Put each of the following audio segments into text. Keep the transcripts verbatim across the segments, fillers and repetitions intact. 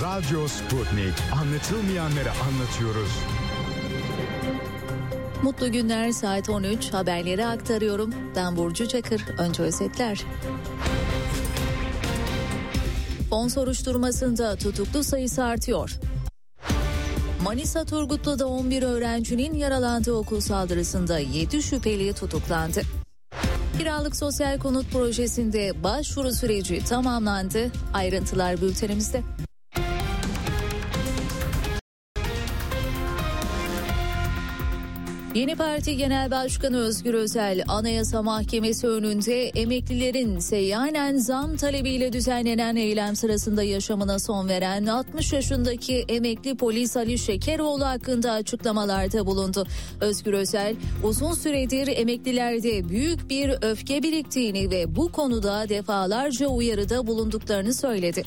Radyo Sputnik. Anlatılmayanları anlatıyoruz. Mutlu günler, saat on üç, haberleri aktarıyorum. Ben Burcu Çakır. Önce özetler. Fon soruşturmasında tutuklu sayısı artıyor. Manisa Turgutlu'da on bir öğrencinin yaralandığı okul saldırısında yedi şüpheli tutuklandı. Kiralık sosyal konut projesinde başvuru süreci tamamlandı. Ayrıntılar bültenimizde. Yeni Parti Genel Başkanı Özgür Özel, Anayasa Mahkemesi önünde emeklilerin seyyanen zam talebiyle düzenlenen eylem sırasında yaşamına son veren altmış yaşındaki emekli polis Ali Şekeroğlu hakkında açıklamalarda bulundu. Özgür Özel, uzun süredir emeklilerde büyük bir öfke biriktiğini ve bu konuda defalarca uyarıda bulunduklarını söyledi.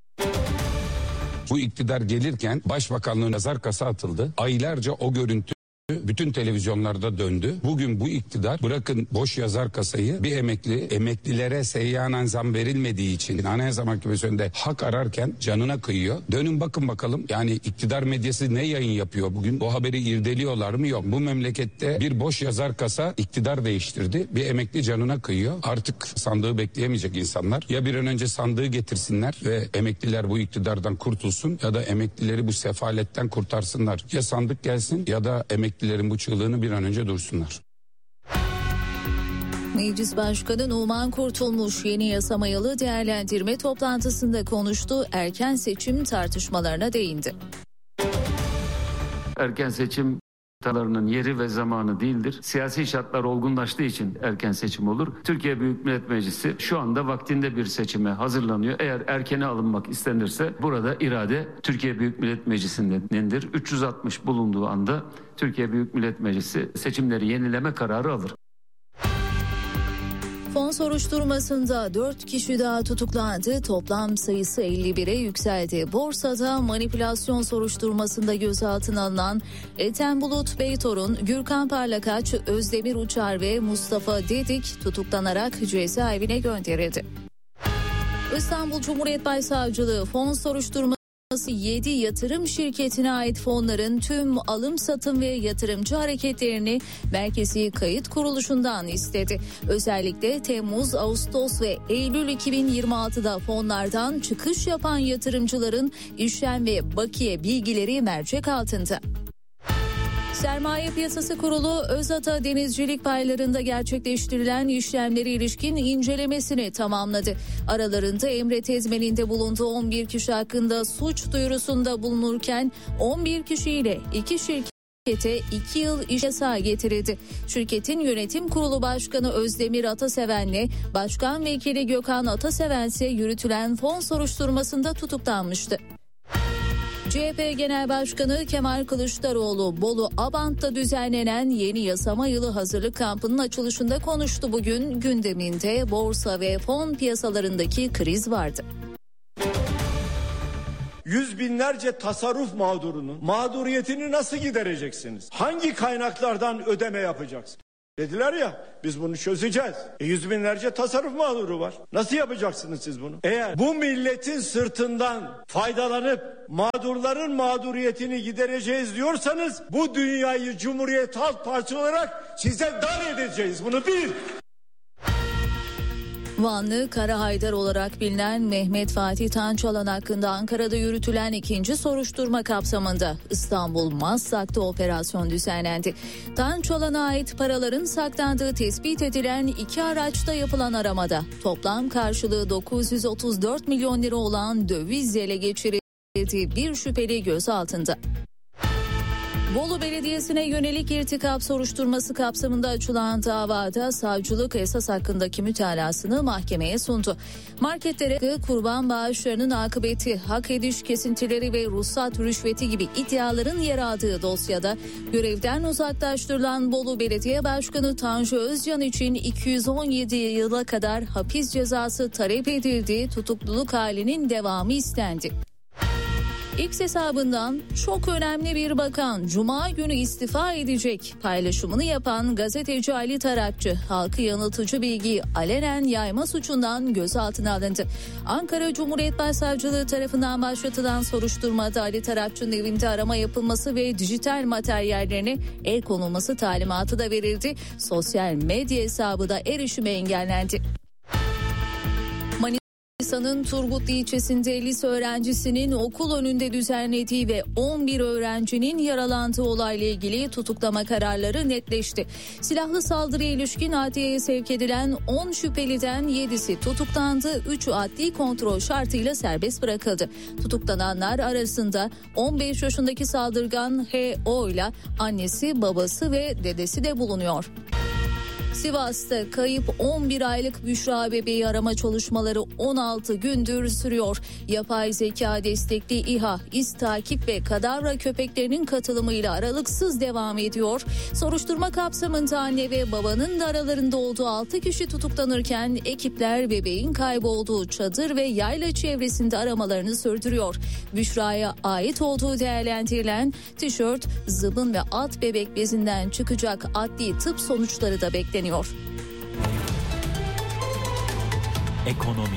Bu iktidar gelirken Başbakanlığın yazar kasa atıldı. Aylarca o görüntü bütün televizyonlarda döndü. Bugün bu iktidar bırakın boş yazar kasayı, bir emekli emeklilere seyyanen zam verilmediği için Anayasa Mahkemesi önünde hak ararken canına kıyıyor. Dönün bakın bakalım, yani iktidar medyası ne yayın yapıyor bugün? O haberi irdeliyorlar mı? Yok. Bu memlekette bir boş yazar kasa iktidar değiştirdi. Bir emekli canına kıyıyor. Artık sandığı bekleyemeyecek insanlar. Ya bir an önce sandığı getirsinler ve emekliler bu iktidardan kurtulsun, ya da emeklileri bu sefaletten kurtarsınlar. Ya sandık gelsin ya da emekli Emeklilerin bu çığlığını bir an önce dursunlar. Meclis Başkanı Numan Kurtulmuş yeni yasamayalı değerlendirme toplantısında konuştu. Erken seçim tartışmalarına değindi. Erken seçim tartışmalarının yeri ve zamanı değildir. Siyasi şartlar olgunlaştığı için erken seçim olur. Türkiye Büyük Millet Meclisi şu anda vaktinde bir seçime hazırlanıyor. Eğer erkene alınmak istenirse burada irade Türkiye Büyük Millet Meclisi'ndendir. üç yüz altmış bulunduğu anda Türkiye Büyük Millet Meclisi seçimleri yenileme kararı alır. Fon soruşturmasında dört kişi daha tutuklandı. Toplam sayısı elli bire yükseldi. Borsada manipülasyon soruşturmasında gözaltına alınan Ethem Bulut Beytorun, Gürkan Parlakaç, Özdemir Uçar ve Mustafa Dedik tutuklanarak cezaevine gönderildi. İstanbul Cumhuriyet Başsavcılığı fon soruşturması yedi yatırım şirketine ait fonların tüm alım satım ve yatırımcı hareketlerini Merkezi Kayıt Kuruluşu'ndan istedi. Özellikle Temmuz, Ağustos ve Eylül iki bin yirmi altıda fonlardan çıkış yapan yatırımcıların işlem ve bakiye bilgileri mercek altında. Sermaye Piyasası Kurulu Özata denizcilik paylarında gerçekleştirilen işlemlere ilişkin incelemesini tamamladı. Aralarında Emre Tezmen'in de bulunduğu on bir kişi hakkında suç duyurusunda bulunurken on bir kişiyle iki şirkete iki yıl iş yasağı getirildi. Şirketin yönetim kurulu başkanı Özdemir Ataseven'le başkan vekili Gökhan Ataseven ise yürütülen fon soruşturmasında tutuklanmıştı. C H P Genel Başkanı Kemal Kılıçdaroğlu, Bolu Abant'ta düzenlenen yeni yasama yılı hazırlık kampının açılışında konuştu. Bugün gündeminde borsa ve fon piyasalarındaki kriz vardı. Yüz binlerce tasarruf mağdurunun mağduriyetini nasıl gidereceksiniz? Hangi kaynaklardan ödeme yapacaksınız? Dediler ya, biz bunu çözeceğiz. E, yüz binlerce tasarruf mağduru var. Nasıl yapacaksınız siz bunu? Eğer bu milletin sırtından faydalanıp mağdurların mağduriyetini gidereceğiz diyorsanız, bu dünyayı Cumhuriyet Halk Partisi olarak size dar edeceğiz. Bunu bil. Vanlı Kara Haydar olarak bilinen Mehmet Fatih Tançalan hakkında Ankara'da yürütülen ikinci soruşturma kapsamında İstanbul Maslak'ta operasyon düzenlendi. Tançalan'a ait paraların saklandığı tespit edilen iki araçta yapılan aramada toplam karşılığı dokuz yüz otuz dört milyon lira olan döviz ele geçirildiği bir şüpheli gözaltında. Bolu Belediyesi'ne yönelik irtikap soruşturması kapsamında açılan davada savcılık esas hakkındaki mütalasını mahkemeye sundu. Marketlere kurban bağışlarının akıbeti, hak ediş kesintileri ve ruhsat rüşveti gibi iddiaların yer aldığı dosyada görevden uzaklaştırılan Bolu Belediye Başkanı Tanju Özcan için iki yüz on yedi yıla kadar hapis cezası talep edildiği tutukluluk halinin devamı istendi. X hesabından çok önemli bir bakan Cuma günü istifa edecek paylaşımını yapan gazeteci Ali Tarakçı, halkı yanıltıcı bilgiyi alenen yayma suçundan gözaltına alındı. Ankara Cumhuriyet Başsavcılığı tarafından başlatılan soruşturmada Ali Tarakçı'nın evinde arama yapılması ve dijital materyallerine el konulması talimatı da verildi. Sosyal medya hesabı da erişime engellendi. Manisa'nın Turgutlu ilçesinde lise öğrencisinin okul önünde düzenlediği ve on bir öğrencinin yaralandığı olayla ilgili tutuklama kararları netleşti. Silahlı saldırıya ilişkin adliyeye sevk edilen on şüpheliden yedisi tutuklandı, üçü adli kontrol şartıyla serbest bırakıldı. Tutuklananlar arasında on beş yaşındaki saldırgan H O ile annesi, babası ve dedesi de bulunuyor. Sivas'ta kayıp on bir aylık Büşra bebeği arama çalışmaları on altı gündür sürüyor. Yapay zeka destekli İHA, iz takip ve kadavra köpeklerinin katılımıyla aralıksız devam ediyor. Soruşturma kapsamında anne ve babanın da aralarında olduğu altı kişi tutuklanırken ekipler bebeğin kaybolduğu çadır ve yayla çevresinde aramalarını sürdürüyor. Büşra'ya ait olduğu değerlendirilen tişört, zıbın ve at bebek bezinden çıkacak adli tıp sonuçları da bekleniyor. Ekonomi.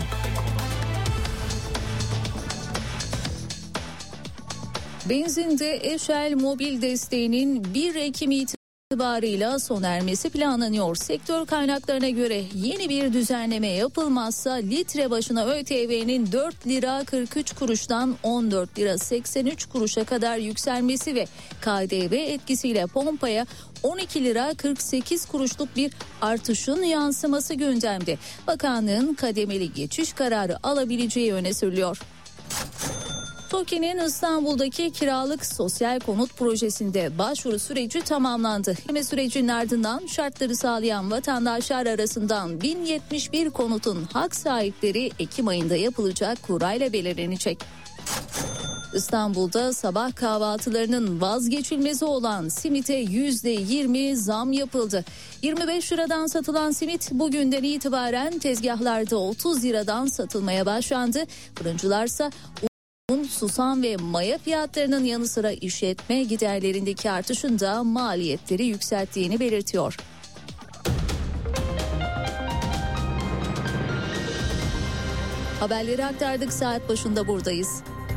Benzinde Eşel mobil desteğinin bir Ekim itibarıyla sona ermesi planlanıyor. Sektör kaynaklarına göre yeni bir düzenleme yapılmazsa litre başına ÖTV'nin dört lira kırk üç kuruştan on dört lira seksen üç kuruşa kadar yükselmesi ve K D V etkisiyle pompaya on iki lira kırk sekiz kuruşluk bir artışın yansıması gündemde. Bakanlığın kademeli geçiş kararı alabileceği öne sürülüyor. TOKİ'nin İstanbul'daki kiralık sosyal konut projesinde başvuru süreci tamamlandı. Heme sürecinin ardından şartları sağlayan vatandaşlar arasından bin yetmiş bir konutun hak sahipleri Ekim ayında yapılacak kurayla belirlenecek. İstanbul'da sabah kahvaltılarının vazgeçilmezi olan simite yüzde yirmi zam yapıldı. yirmi beş liradan satılan simit bugünden itibaren tezgahlarda otuz liradan satılmaya başlandı. Fırıncılarsa un, susam ve maya fiyatlarının yanı sıra işletme giderlerindeki artışın da maliyetleri yükselttiğini belirtiyor. Haberleri aktardık, saat başında buradayız.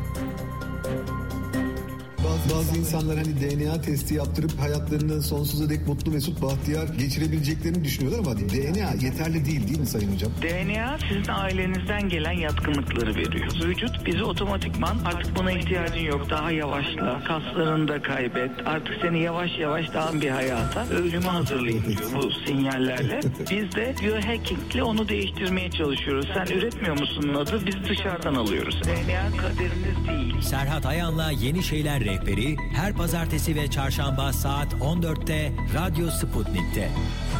Bazı, bazı insanlar hani D N A testi yaptırıp hayatlarını sonsuza dek mutlu mesut bahtiyar geçirebileceklerini düşünüyorlar ama D N A yeterli değil değil mi Sayın Hocam? D N A sizin ailenizden gelen yatkınlıkları veriyor. Vücut bizi otomatikman artık buna ihtiyacın yok, daha yavaşla, kaslarını da kaybet, artık seni yavaş yavaş daha bir hayata, ölüme hazırlayın diyor bu sinyallerle. Biz de biohackingle onu değiştirmeye çalışıyoruz. Sen üretmiyor musun adı? Biz dışarıdan alıyoruz. D N A kaderiniz değil. Serhat Ayan'la Yeni Şeyler Rehberi her pazartesi ve çarşamba saat on dörtte Radyo Sputnik'te.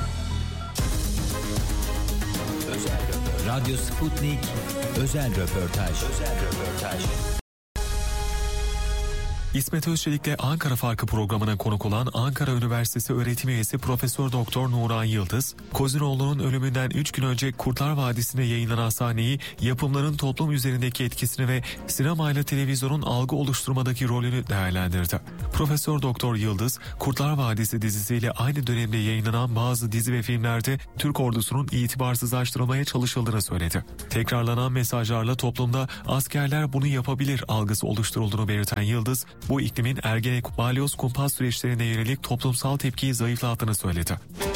Özel röportaj. Radyo Sputnik özel röportaj. Özel röportaj. İsmet Özçelik'le Ankara Farkı programına konuk olan Ankara Üniversitesi öğretim üyesi Profesör Doktor Nuran Yıldız, Kozinoğlu'nun ölümünden üç gün önce Kurtlar Vadisi'nde yayınlanan sahneyi, yapımların toplum üzerindeki etkisini ve sinemayla televizyonun algı oluşturmadaki rolünü değerlendirdi. Profesör Doktor Yıldız, Kurtlar Vadisi dizisiyle aynı dönemde yayınlanan bazı dizi ve filmlerde Türk ordusunun itibarsızlaştırılmaya çalışıldığını söyledi. Tekrarlanan mesajlarla toplumda askerler bunu yapabilir algısı oluşturulduğunu belirten Yıldız, bu iklimin Ergenekon, balyoz, kumpas süreçlerine yönelik toplumsal tepkiyi zayıflattığını söyledi.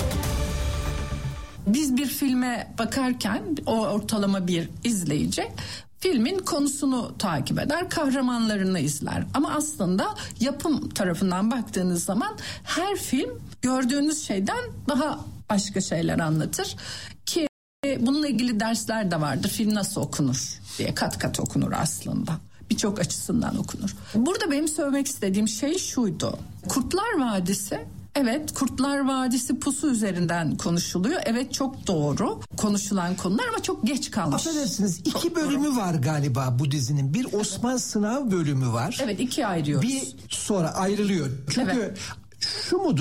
Biz bir filme bakarken o ortalama bir izleyici filmin konusunu takip eder, kahramanlarını izler. Ama aslında yapım tarafından baktığınız zaman her film gördüğünüz şeyden daha başka şeyler anlatır ki bununla ilgili dersler de vardır. Film nasıl okunur diye, kat kat okunur aslında. Birçok açısından okunur. Burada benim söylemek istediğim şey şuydu. Kurtlar Vadisi, evet Kurtlar Vadisi pusu üzerinden konuşuluyor. Evet çok doğru konuşulan konular ama çok geç kalmış. Affedersiniz, iki bölümü var galiba bu dizinin. Bir Osman Sınav bölümü var. Evet, ikiye ayırıyoruz. Bir sonra ayrılıyor. Çünkü evet. Şu mudur?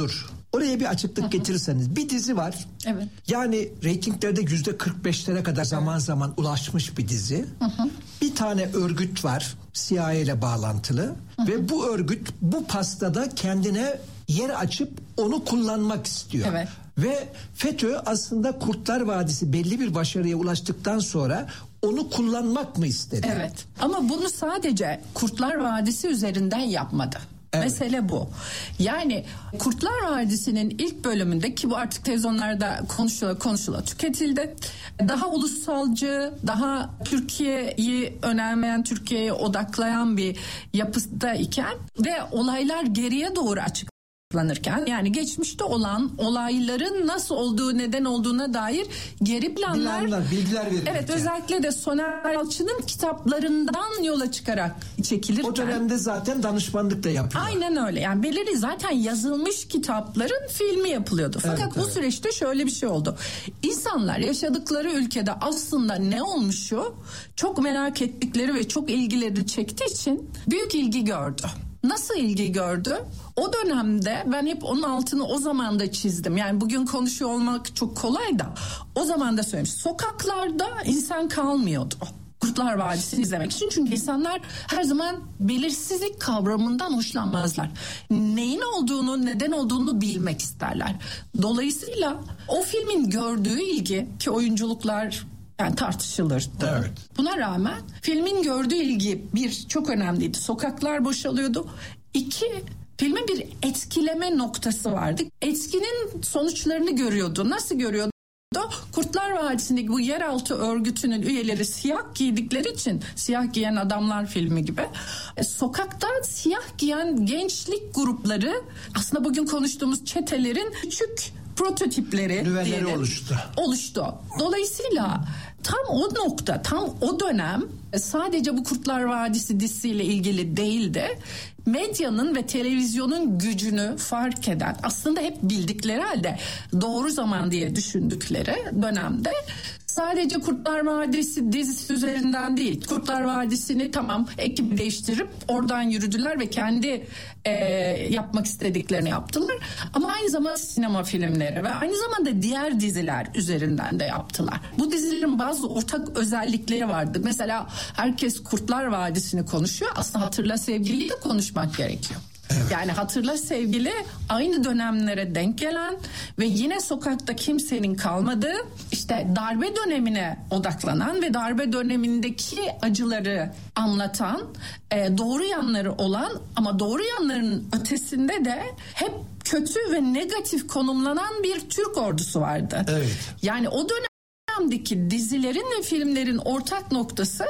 Oraya bir açıklık getirirseniz. Bir dizi var. Evet. Yani reytinglerde yüzde kırk beşlere kadar zaman zaman ulaşmış bir dizi. Hı hı. Bir tane örgüt var. C I A ile bağlantılı. Hı hı. Ve bu örgüt bu pastada kendine yer açıp onu kullanmak istiyor. Evet. Ve FETÖ aslında Kurtlar Vadisi belli bir başarıya ulaştıktan sonra onu kullanmak mı istedi? Evet. Ama bunu sadece Kurtlar Vadisi üzerinden yapmadı. Evet. Mesele bu. Yani Kurtlar Vadisi'nin ilk bölümünde, ki bu artık televizyonlarda konuşula konuşula tüketildi. Daha ulusalcı, daha Türkiye'yi önemseyen, Türkiye'ye odaklayan bir yapıdayken ve olaylar geriye doğru açık planırken, yani geçmişte olan olayların nasıl olduğu, neden olduğuna dair geri planlar, Bilenler, bilgiler verilirken. Evet, özellikle de Soner Yalçın'ın kitaplarından yola çıkarak çekilirken. O dönemde zaten danışmanlık da yapıyor. Aynen öyle. Yani belirli zaten yazılmış kitapların filmi yapılıyordu. Fakat evet, bu evet. süreçte şöyle bir şey oldu. İnsanlar yaşadıkları ülkede aslında ne olmuşu çok merak ettikleri ve çok ilgileri çektiği için büyük ilgi gördü. Nasıl ilgi gördü? O dönemde ben hep onun altını o zaman da çizdim. Yani bugün konuşuyor olmak çok kolay da o zaman da söylemiş. Sokaklarda insan kalmıyordu Kurtlar Vadisi'ni izlemek için. Çünkü insanlar her zaman belirsizlik kavramından hoşlanmazlar. Neyin olduğunu, neden olduğunu bilmek isterler. Dolayısıyla o filmin gördüğü ilgi, ki oyunculuklar yani tartışılırdı. Evet. Buna rağmen filmin gördüğü ilgi bir, çok önemliydi. Sokaklar boşalıyordu. İki, filmin bir etkileme noktası vardı. Etkinin sonuçlarını görüyordu. Nasıl görüyordu? Kurtlar Vadisi'ndeki bu yeraltı örgütünün üyeleri siyah giydikleri için, Siyah Giyen Adamlar filmi gibi, e, sokakta siyah giyen gençlik grupları aslında bugün konuştuğumuz çetelerin küçük prototipleri diyelim, oluştu. oluştu. Dolayısıyla tam o nokta, tam o dönem sadece bu Kurtlar Vadisi dizisiyle ilgili değil de medyanın ve televizyonun gücünü fark eden, aslında hep bildikleri halde doğru zaman diye düşündükleri dönemde sadece Kurtlar Vadisi dizisi üzerinden değil, Kurtlar Vadisi'ni tamam ekip değiştirip oradan yürüdüler ve kendi e, yapmak istediklerini yaptılar. Ama aynı zamanda sinema filmleri ve aynı zamanda diğer diziler üzerinden de yaptılar. Bu dizilerin bazı ortak özellikleri vardı. Mesela herkes Kurtlar Vadisi'ni konuşuyor. Aslında Hatırla Sevgili'yi de konuşmak gerekiyor. Evet. Yani Hatırla Sevgili aynı dönemlere denk gelen ve yine sokakta kimsenin kalmadığı, işte darbe dönemine odaklanan ve darbe dönemindeki acıları anlatan, e, doğru yanları olan ama doğru yanların ötesinde de hep kötü ve negatif konumlanan bir Türk ordusu vardı. Evet. Yani o dönemdeki dizilerin ve filmlerin ortak noktası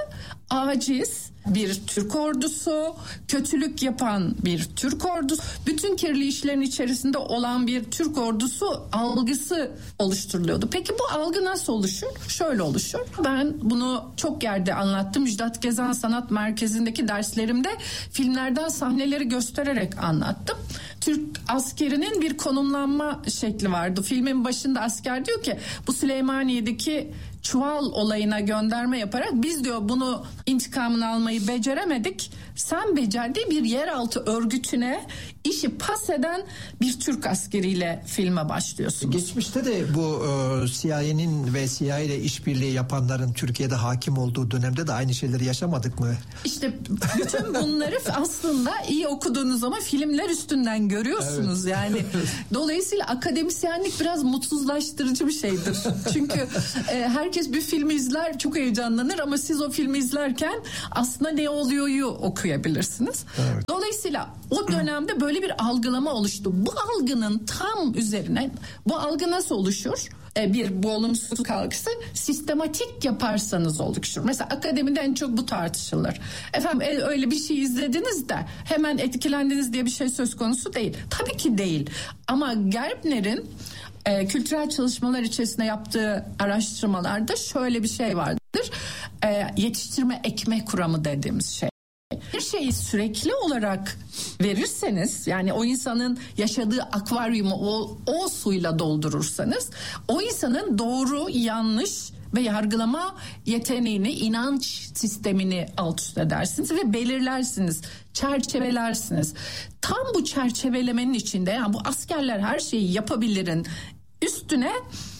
aciz bir Türk ordusu, kötülük yapan bir Türk ordusu, bütün kirli işlerin içerisinde olan bir Türk ordusu algısı oluşturuluyordu. Peki bu algı nasıl oluşur? Şöyle oluşur. Ben bunu çok yerde anlattım. Müjdat Gezen Sanat Merkezi'ndeki derslerimde filmlerden sahneleri göstererek anlattım. Türk askerinin bir konumlanma şekli vardı. Filmin başında asker diyor ki bu Süleymaniye'deki çuval olayına gönderme yaparak biz diyor bunu intikamını almayı beceremedik. Sen becerdiği bir yeraltı örgütüne işi pas eden bir Türk askeriyle filme başlıyorsunuz. Geçmişte de bu e, C I A'nin ve C I A ile işbirliği yapanların Türkiye'de hakim olduğu dönemde de aynı şeyleri yaşamadık mı? İşte bütün bunları aslında iyi okuduğunuz zaman filmler üstünden görüyorsunuz. Evet. Yani dolayısıyla akademisyenlik biraz mutsuzlaştırıcı bir şeydir. Çünkü e, herkes bir filmi izler, çok heyecanlanır ama siz o filmi izlerken aslında ne oluyor'yu okuyabilirsiniz. Evet. Dolayısıyla o dönemde böyle bir algılama oluştu. Bu algının tam üzerine, bu algı nasıl oluşur? Ee, bir bu olumsuzluk algısı sistematik yaparsanız oluşur. Mesela akademide en çok bu tartışılır. Efendim e, öyle bir şey izlediniz de hemen etkilendiniz diye bir şey söz konusu değil. Tabii ki değil. Ama Gerbner'in e, kültürel çalışmalar içerisinde yaptığı araştırmalarda şöyle bir şey vardır. E, yetiştirme ekme kuramı dediğimiz şey. Bir şeyi sürekli olarak verirseniz, yani o insanın yaşadığı akvaryumu o, o suyla doldurursanız, o insanın doğru, yanlış ve yargılama yeteneğini, inanç sistemini alt üst edersiniz ve belirlersiniz, çerçevelersiniz. Tam bu çerçevelemenin içinde, yani bu askerler her şeyi yapabilirin üstüne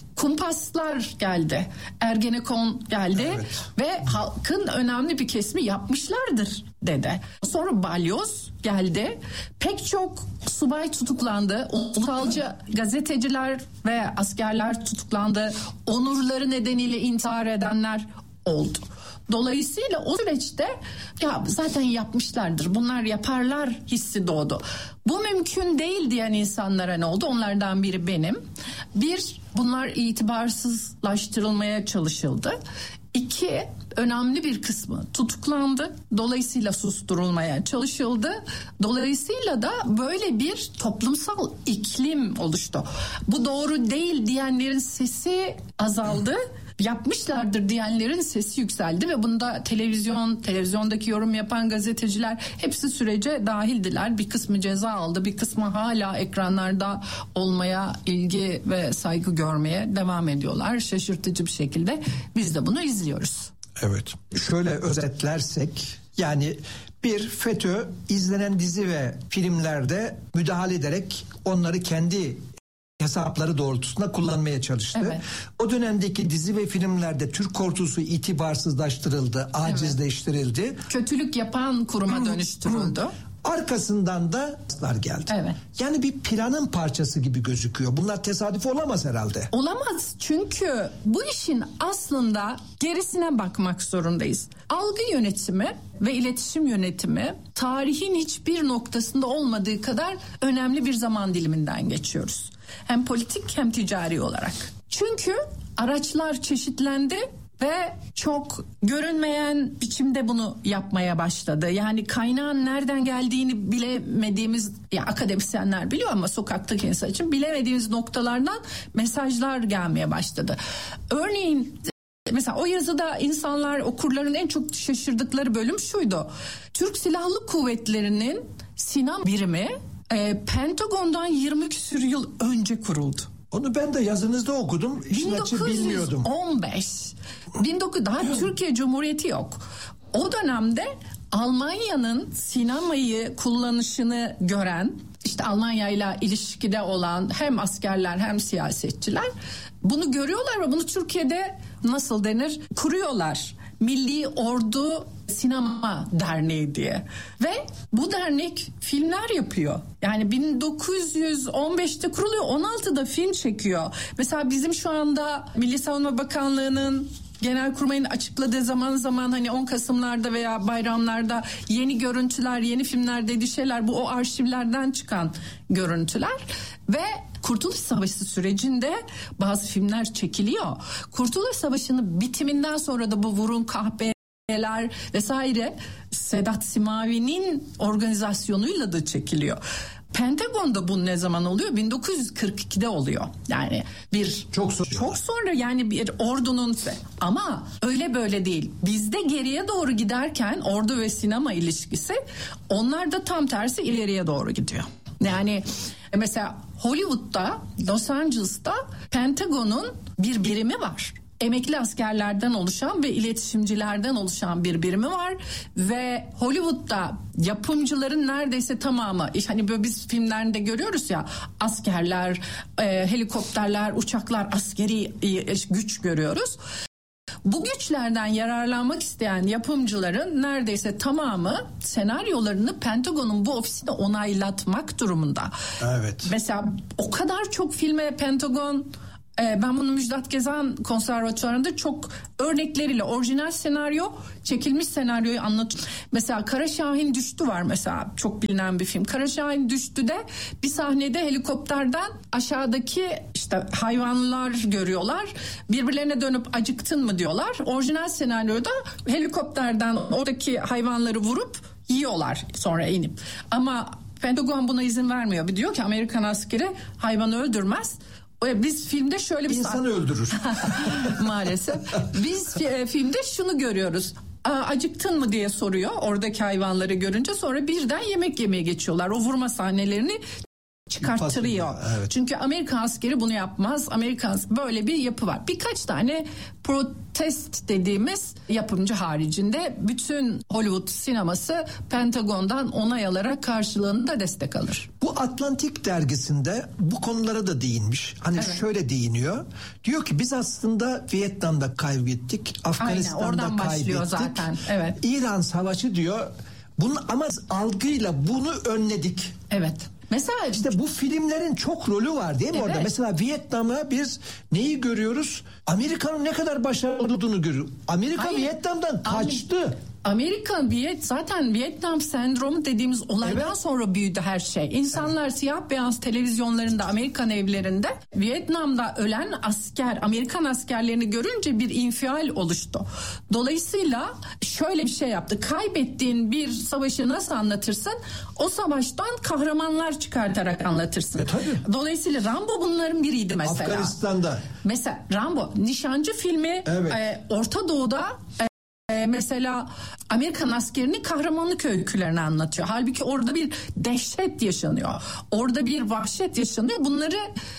kumpaslar geldi, Ergenekon geldi, evet. Ve halkın önemli bir kesimi yapmışlardır dedi. Sonra balyoz geldi, pek çok subay tutuklandı, ulusalcı gazeteciler ve askerler tutuklandı, onurları nedeniyle intihar edenler oldu. Dolayısıyla o süreçte ya zaten yapmışlardır, bunlar yaparlar hissi doğdu. Bu mümkün değil diyen insanlara ne oldu? Onlardan biri benim. Bir, bunlar itibarsızlaştırılmaya çalışıldı. İki, önemli bir kısmı tutuklandı. Dolayısıyla susturulmaya çalışıldı. Dolayısıyla da böyle bir toplumsal iklim oluştu. Bu doğru değil diyenlerin sesi azaldı. Yapmışlardır diyenlerin sesi yükseldi ve bunda televizyon, televizyondaki yorum yapan gazeteciler hepsi sürece dahildiler. Bir kısmı ceza aldı, bir kısmı hala ekranlarda olmaya, ilgi ve saygı görmeye devam ediyorlar. Şaşırtıcı bir şekilde biz de bunu izliyoruz. Evet. Şöyle özetlersek, yani bir, FETÖ izlenen dizi ve filmlerde müdahale ederek onları kendi hesapları doğrultusunda kullanmaya çalıştı. Evet. O dönemdeki dizi ve filmlerde Türk ordusu itibarsızlaştırıldı, acizleştirildi. Evet. Kötülük yapan kuruma dönüştürüldü. Arkasından da geldi. Evet. Yani bir planın parçası gibi gözüküyor. Bunlar tesadüf olamaz herhalde. Olamaz, çünkü bu işin aslında gerisine bakmak zorundayız. Algı yönetimi ve iletişim yönetimi tarihin hiçbir noktasında olmadığı kadar önemli bir zaman diliminden geçiyoruz. Hem politik hem ticari olarak. Çünkü araçlar çeşitlendi ve çok görünmeyen biçimde bunu yapmaya başladı. Yani kaynağın nereden geldiğini bilemediğimiz, ya akademisyenler biliyor ama sokaktaki insan için bilemediğimiz noktalardan mesajlar gelmeye başladı. Örneğin mesela o yazıda insanlar, okurların en çok şaşırdıkları bölüm şuydu. Türk Silahlı Kuvvetleri'nin Sinan birimi e, Pentagon'dan yirmi küsur yıl önce kuruldu. Onu ben de yazınızda okudum. bin dokuz yüz on beş bin dokuz daha Türkiye Cumhuriyeti yok. O dönemde Almanya'nın sinemayı kullanışını gören, işte Almanya ile ilişkide olan hem askerler hem siyasetçiler bunu görüyorlar ve bunu Türkiye'de nasıl denir? Kuruyorlar. Milli Ordu Sinema Derneği diye. Ve bu dernek filmler yapıyor. Yani bin dokuz yüz on beşte kuruluyor, on altıda film çekiyor. Mesela bizim şu anda Milli Savunma Bakanlığı'nın Genelkurmay'ın açıkladığı zaman zaman hani on Kasım'larda veya bayramlarda yeni görüntüler, yeni filmler dediği şeyler, bu o arşivlerden çıkan görüntüler ve Kurtuluş Savaşı sürecinde bazı filmler çekiliyor. Kurtuluş Savaşı'nın bitiminden sonra da bu Vurun Kahpeler vesaire Sedat Simavi'nin organizasyonuyla da çekiliyor. Pentagon'da bu ne zaman oluyor? bin dokuz yüz kırk ikide oluyor. Yani bir çok sonra. çok sonra yani bir ordunun, ama öyle böyle değil. Bizde geriye doğru giderken ordu ve sinema ilişkisi, onlar da tam tersi ileriye doğru gidiyor. Yani mesela Hollywood'da, Los Angeles'ta Pentagon'un bir birimi var. Emekli askerlerden oluşan ve iletişimcilerden oluşan bir birimi var ve Hollywood'da yapımcıların neredeyse tamamı, hani böyle biz filmlerinde görüyoruz ya, askerler, e, helikopterler, uçaklar, askeri e, güç görüyoruz. Bu güçlerden yararlanmak isteyen yapımcıların neredeyse tamamı senaryolarını Pentagon'un bu ofisine onaylatmak durumunda. Evet. Mesela o kadar çok filme Pentagon, ben bunu Müjdat Gezen Konservatuvarı'nda çok örnekleriyle orijinal senaryo, çekilmiş senaryoyu anlatıyorum. Mesela Kara Şahin Düştü var mesela, çok bilinen bir film. Kara Şahin Düştü'de bir sahnede helikopterden aşağıdaki işte hayvanlar görüyorlar. Birbirlerine dönüp acıktın mı diyorlar. Orijinal senaryoda helikopterden oradaki hayvanları vurup yiyorlar sonra inip. Ama Pentagon buna izin vermiyor. Bir diyor ki Amerikan askeri hayvanı öldürmez. Biz filmde şöyle bir İnsanı öldürür. Maalesef. Biz filmde şunu görüyoruz. acıktın mı diye soruyor oradaki hayvanları görünce, sonra birden yemek yemeye geçiyorlar. O vurma sahnelerini çıkarttırıyor. Evet. Çünkü Amerikan askeri bunu yapmaz. Amerikan böyle bir yapı var. Birkaç tane protest dediğimiz yapımcı haricinde bütün Hollywood sineması Pentagon'dan onay alarak karşılığında destek alır. Bu Atlantik dergisinde bu konulara da değinmiş. Hani evet. şöyle değiniyor. Diyor ki biz aslında Vietnam'da kaybettik. Afganistan'da Aynen, kaybettik. Zaten. Evet. İran Savaşı diyor. Bunu ama algıyla bunu önledik. Evet. Mesela işte bu filmlerin çok rolü var değil mi evet. orada? Mesela Vietnam'a biz neyi görüyoruz? Amerika'nın ne kadar başarılı olduğunu görüyoruz. Amerika Hayır. Vietnam'dan kaçtı. Amerika Viyet zaten Vietnam sendromu dediğimiz olaydan evet. sonra büyüdü her şey. İnsanlar evet. siyah beyaz televizyonlarında, Amerikan evlerinde Vietnam'da ölen asker, Amerikan askerlerini görünce bir infial oluştu. Dolayısıyla şöyle bir şey yaptı. Kaybettiğin bir savaşı nasıl anlatırsın? O savaştan kahramanlar çıkartarak anlatırsın. E, tabii. Dolayısıyla Rambo bunların biriydi mesela. Afganistan'da. Mesela Rambo, Nişancı filmi evet. e, Orta Doğu'da e, mesela Amerikan askerinin kahramanlık öykülerini anlatıyor. Halbuki orada bir dehşet yaşanıyor. Orada bir vahşet yaşanıyor. Bunları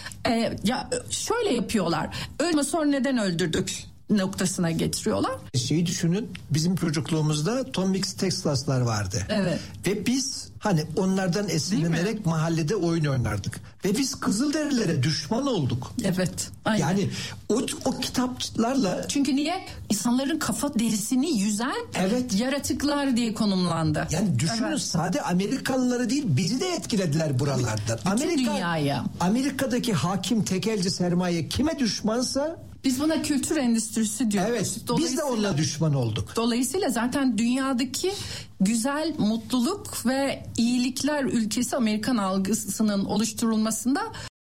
e, ya şöyle yapıyorlar. Ölme sonra neden öldürdük noktasına getiriyorlar. Şeyi düşünün, bizim çocukluğumuzda Tom Mix Texas'lar vardı. Evet. Ve biz hani onlardan esinlenerek mahallede oyun oynardık. Ve biz Kızılderililere düşman olduk. Evet. Aynen. Yani o, o kitaplarla... Çünkü niye? İnsanların kafa derisini yüzen evet. yaratıklar diye konumlandı. Yani düşünün evet. sade Amerikalıları değil bizi de etkilediler buralardan. Bütün Amerika, dünyaya. Amerika'daki hakim tekelci sermaye kime düşmansa... Biz buna kültür endüstrisi diyoruz. Evet, biz de onunla düşman olduk. Dolayısıyla zaten dünyadaki güzel, mutluluk ve iyilikler ülkesi Amerikan algısının oluşturulmasında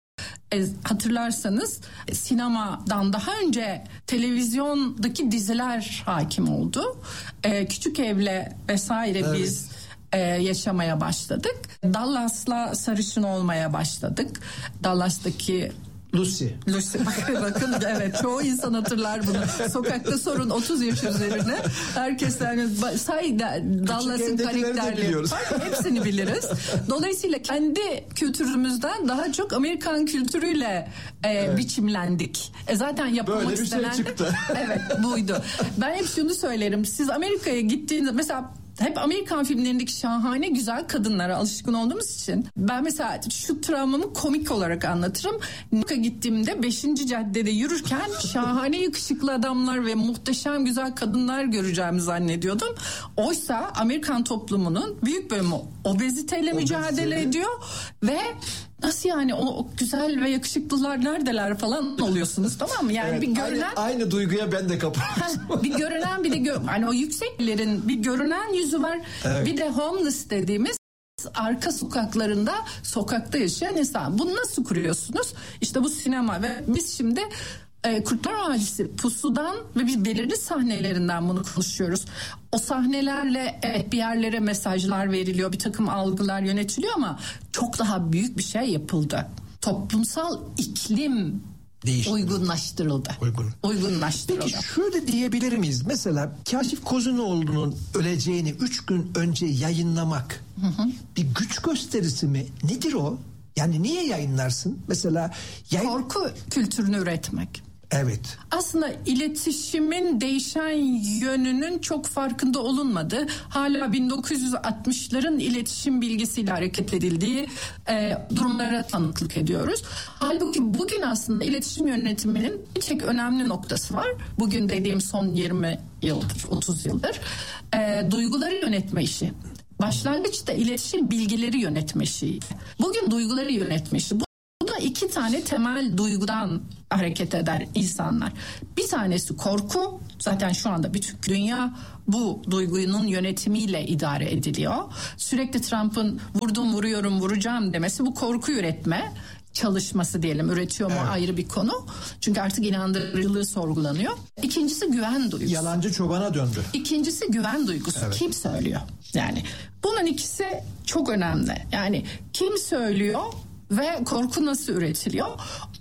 e, hatırlarsanız sinemadan daha önce televizyondaki diziler hakim oldu. E, Küçük Ev'le vesaire evet. biz e, yaşamaya başladık. Dallas'la sarışın olmaya başladık. Dallas'taki Lucy. Lucy. Bakın, bakın evet çoğu insan hatırlar bunu. Sokakta sorun otuz yaş üzerine. Herkes yani say Dallas'ın karakterleri var. Hepsini biliriz. Dolayısıyla kendi kültürümüzden daha çok Amerikan kültürüyle e, evet. biçimlendik. E, zaten yapılmak böyle istenen bir şey çıktı. Evet buydu. Ben hep şunu söylerim. Siz Amerika'ya gittiğinizde mesela hep Amerikan filmlerindeki şahane güzel kadınlara alışkın olduğumuz için ben mesela şu travmamı komik olarak anlatırım. New York'a gittiğimde beşinci caddede yürürken şahane yakışıklı adamlar ve muhteşem güzel kadınlar göreceğimi zannediyordum. Oysa Amerikan toplumunun büyük bölümü obeziteyle mücadele ediyor ve nasıl yani o, o güzel ve yakışıklılar neredeler falan oluyorsunuz, tamam mı? Yani evet, bir görünen aynı, aynı duyguya ben de kapılmıştım. Bir görünen bir de gö- hani o yükseklerin bir görünen yüzü var. Evet. Bir de homeless dediğimiz arka sokaklarında sokakta yaşayan insan. Bunu nasıl kuruyorsunuz? İşte bu sinema ve biz şimdi e, Kurtlar Vadisi Pusu'dan ve biz belirli sahnelerinden bunu konuşuyoruz. O sahnelerle evet bir yerlere mesajlar veriliyor, bir takım algılar yönetiliyor ama çok daha büyük bir şey yapıldı. Toplumsal iklim değişti. Uygunlaştırıldı. Uygun. Uygunlaştırıldı. Peki şöyle diyebilir miyiz? Mesela Kaşif Kozunoğlu'nun öleceğini üç gün önce yayınlamak hı hı. bir güç gösterisi mi? Nedir o? Yani niye yayınlarsın? Mesela yayın... korku kültürünü üretmek. Evet. Aslında iletişimin değişen yönünün çok farkında olunmadı. Hala bin dokuz yüz altmışların iletişim bilgisiyle hareket edildiği e, durumlara tanıklık ediyoruz. Halbuki bugün aslında iletişim yönetiminin bir tek önemli noktası var. Bugün dediğim son yirmi yıldır, otuz yıldır e, duyguları yönetme işi. Başlangıçta iletişim bilgileri yönetme işi. Bugün duyguları yönetme işi. Bu da iki tane temel duygudan hareket eder insanlar. Bir tanesi korku. Zaten şu anda bütün dünya bu duygunun yönetimiyle idare ediliyor. Sürekli Trump'ın vurdum vuruyorum vuracağım demesi bu korku üretme çalışması diyelim. Üretiyor mu evet. ayrı bir konu. Çünkü artık inandırıcılığı sorgulanıyor. İkincisi güven duygusu. Yalancı çobana döndü. İkincisi güven duygusu. Evet. Kim söylüyor? Yani bunun ikisi çok önemli. Yani kim söylüyor ve korku nasıl üretiliyor?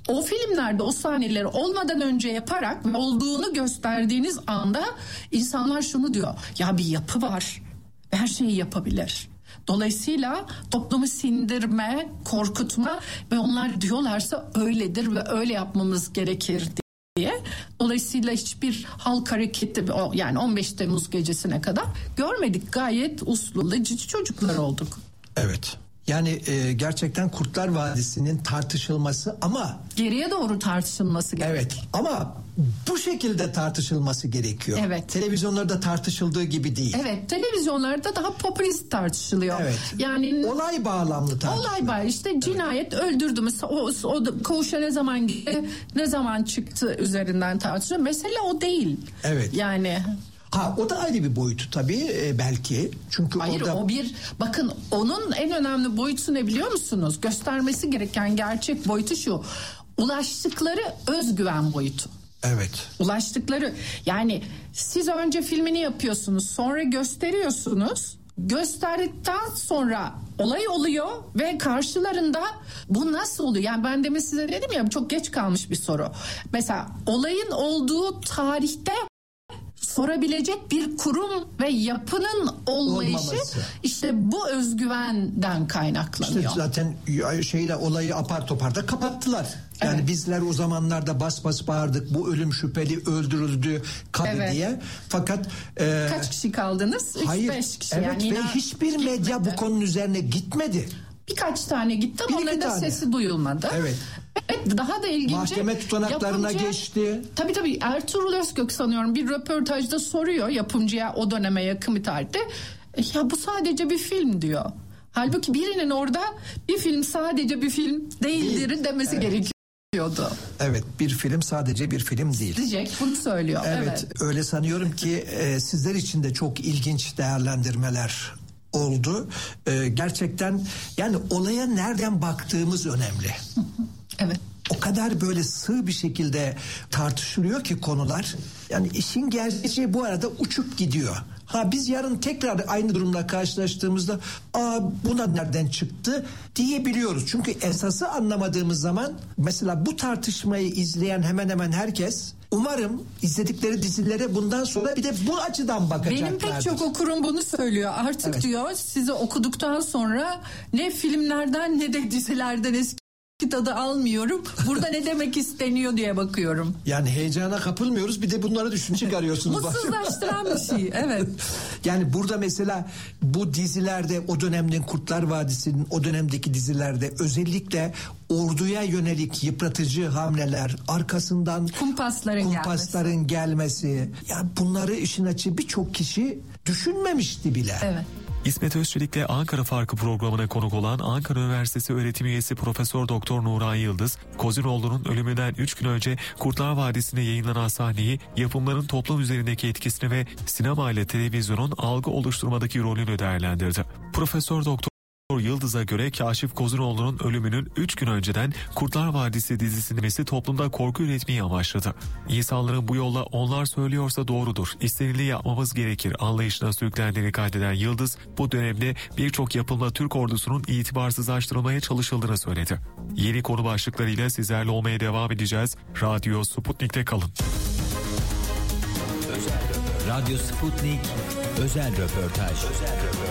o filmlerde o sahneleri olmadan önce yaparak ve olduğunu gösterdiğiniz anda insanlar şunu diyor. Ya bir yapı var. Her şeyi yapabilir. Dolayısıyla toplumu sindirme, korkutma ve onlar diyorlarsa öyledir ve öyle yapmamız gerekir diye. Dolayısıyla hiçbir halk hareketi, yani on beş Temmuz gecesine kadar görmedik. Gayet uslulu, cici çocuklar olduk. Evet. Yani e, gerçekten Kurtlar Vadisi'nin tartışılması ama... Geriye doğru tartışılması gerekiyor. Evet ama bu şekilde tartışılması gerekiyor. Evet. Televizyonlarda tartışıldığı gibi değil. Evet, televizyonlarda daha popülist tartışılıyor. Evet. Yani olay bağlamlı tartışılıyor. Olay bağlamlı. İşte cinayet, evet. Öldürdü mü? O, o koğuşa ne zaman gitti? Ne zaman çıktı üzerinden tartışılıyor. Mesele o değil. Evet. Yani... Ha o da ayrı bir boyutu tabii e, belki. Çünkü Hayır orada... o bir, bakın onun en önemli boyutu ne biliyor musunuz? Göstermesi gereken gerçek boyutu şu. Ulaştıkları özgüven boyutu. Evet. Ulaştıkları, yani siz önce filmini yapıyorsunuz, sonra gösteriyorsunuz. Gösterdikten sonra olay oluyor ve karşılarında bu nasıl oluyor? Yani ben demin size dedim ya, çok geç kalmış bir soru. Mesela olayın olduğu tarihte sorabilecek bir kurum ve yapının olmayışı olmaması. İşte bu özgüvenden kaynaklanıyor. İşte zaten şeyle olayı apar topar da kapattılar. Yani evet. Bizler o zamanlarda bas bas bağırdık, bu ölüm şüpheli öldürüldü kadı evet. diye. Fakat e, kaç kişi kaldınız? üç beş kişi. Evet, yani ve hiçbir gitmedi. Medya bu konunun üzerine gitmedi. Birkaç tane gitti ama onların da sesi duyulmadı. Evet. Evet, daha da ilginci. Mahkeme tutanaklarına yapımcı, geçti. Tabii tabii Ertuğrul Özgök sanıyorum bir röportajda soruyor yapımcıya, o döneme yakın bir tarihte. Ya bu sadece bir film diyor. Halbuki birinin orada bir film sadece bir film değildir değil. demesi evet. gerekiyordu. Evet, bir film sadece bir film değil. Diyecek, bunu söylüyor. Evet, evet. Öyle sanıyorum ki e, sizler için de çok ilginç değerlendirmeler oldu. Ee, gerçekten yani olaya nereden baktığımız önemli. Evet. O kadar böyle sığ bir şekilde tartışılıyor ki konular. Yani işin gerçeği bu arada uçup gidiyor. Ha biz yarın tekrar aynı durumla karşılaştığımızda aa buna nereden çıktı diyebiliyoruz. Çünkü esası anlamadığımız zaman mesela bu tartışmayı izleyen hemen hemen herkes umarım izledikleri dizilere bundan sonra bir de bu açıdan bakacaklardır. Benim pek çok okurum bunu söylüyor. Artık evet. diyor sizi okuduktan sonra ne filmlerden ne de dizilerden eski tadı almıyorum. Burada ne demek isteniyor diye bakıyorum. Yani heyecana kapılmıyoruz. Bir de bunları düşün çıkarıyorsunuz. Mutsuzlaştıran bir şey. Evet. Yani burada mesela bu dizilerde o dönemin Kurtlar Vadisi'nin o dönemdeki dizilerde özellikle orduya yönelik yıpratıcı hamleler, arkasından kumpasların, kumpasların gelmesi. gelmesi. Ya bunları işin açığı birçok kişi düşünmemişti bile. Evet. İsmet Özçelik'le Ankara Farkı programına konuk olan Ankara Üniversitesi öğretim üyesi Profesör Doktor Nuran Yıldız, Kozinoğlu'nun ölümünden üç gün önce Kurtlar Vadisi'nde yayınlanan sahneyi, yapımların toplum üzerindeki etkisini ve sinema ile televizyonun algı oluşturmadaki rolünü değerlendirdi. Profesör Doktor Yıldız'a göre Kaşif Kozinoğlu'nun ölümünün üç gün önceden Kurtlar Vadisi dizisinin toplumda korku üretmeyi amaçladı. İnsanların bu yolla onlar söylüyorsa doğrudur, istenildiği yapmamız gerekir anlayışına sürüklendiğini kaydeden Yıldız, bu dönemde birçok yapımla Türk ordusunun itibarsızlaştırılmaya çalışıldığını söyledi. Yeni konu başlıklarıyla sizlerle olmaya devam edeceğiz. Radyo Sputnik'te kalın. Radyo Sputnik özel röportaj. Özel röportaj.